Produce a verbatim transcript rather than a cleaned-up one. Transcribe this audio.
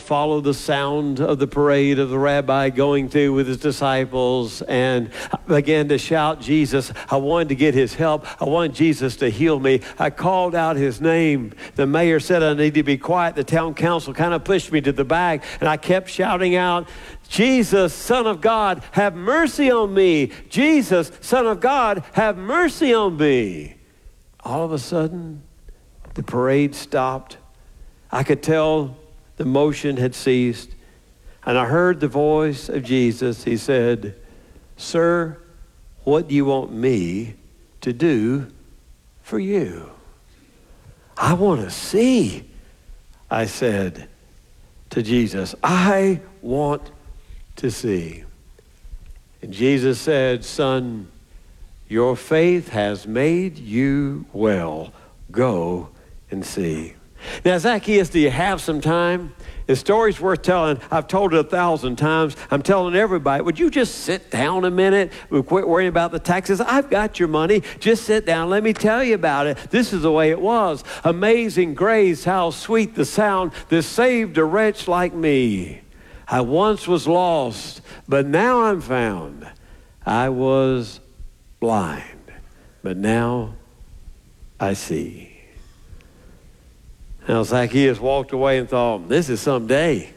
follow the sound of the parade of the rabbi going through with his disciples, and I began to shout Jesus. I wanted to get his help. I wanted Jesus to heal me. I called out his name. The mayor said I need to be quiet. The town council kind of pushed me to the back, and I kept shouting out, Jesus, Son of God, have mercy on me. Jesus, Son of God, have mercy on me. All of a sudden, the parade stopped. I could tell the motion had ceased. And I heard the voice of Jesus. He said, Sir, what do you want me to do for you? I want to see, I said to Jesus. I want to see. And Jesus said, Son, your faith has made you well. Go and see. Now, Zacchaeus, do you have some time? The story's worth telling. I've told it a thousand times. I'm telling everybody, would you just sit down a minute? We'll quit worrying about the taxes. I've got your money. Just sit down. Let me tell you about it. This is the way it was. Amazing grace, how sweet the sound that saved a wretch like me. I once was lost, but now I'm found. I was blind, but now I see. Now Zacchaeus walked away and thought, this is some day.